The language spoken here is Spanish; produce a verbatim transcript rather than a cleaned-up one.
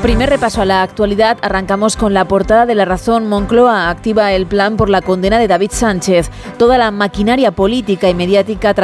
Primer repaso a la actualidad. Arrancamos con la portada de La Razón. Moncloa activa el plan por la condena de David Sánchez. Toda la maquinaria política y mediática